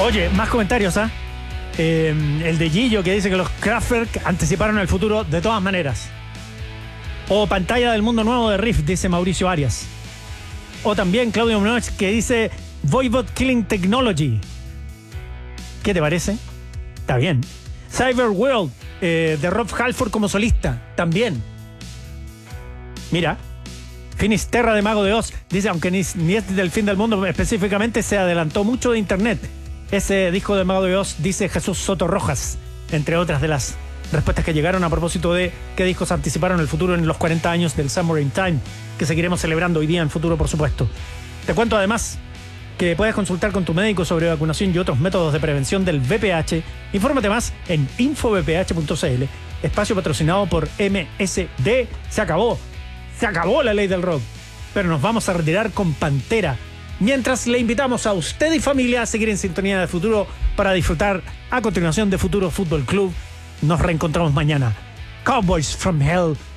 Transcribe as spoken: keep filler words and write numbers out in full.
Oye, más comentarios, ¿ah? ¿eh? El de Gillo, que dice que los Kraftwerk anticiparon el futuro de todas maneras. O pantalla del mundo nuevo de Rift, dice Mauricio Arias. O también Claudio Munoz, que dice Voivod Killing Technology. ¿Qué te parece? Está bien. Cyber World, eh, de Rob Halford como solista, también. Mira. Finisterra de Mago de Oz dice, aunque ni, ni es del fin del mundo específicamente, se adelantó mucho de internet. Ese disco de Mago de Oz, dice Jesús Soto Rojas, entre otras de las respuestas que llegaron a propósito de qué discos anticiparon el futuro en los cuarenta años del Summer in Time, que seguiremos celebrando hoy día en futuro, por supuesto. Te cuento además que puedes consultar con tu médico sobre vacunación y otros métodos de prevención del V P H. Infórmate más en info v p h punto c l. Espacio patrocinado por M S D. Se acabó. Se acabó la ley del rock. Pero nos vamos a retirar con Pantera. Mientras le invitamos a usted y familia a seguir en sintonía de Futuro para disfrutar a continuación de Futuro Fútbol Club. Nos reencontramos mañana. Cowboys from Hell